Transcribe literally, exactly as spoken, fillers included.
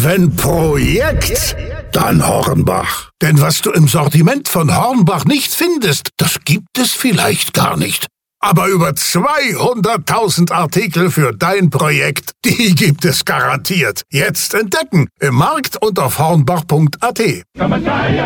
Wenn Projekt, dann Hornbach. Denn was du im Sortiment von Hornbach nicht findest, das gibt es vielleicht gar nicht. Aber über zweihunderttausend Artikel für dein Projekt, die gibt es garantiert. Jetzt entdecken im Markt und auf hornbach punkt a t.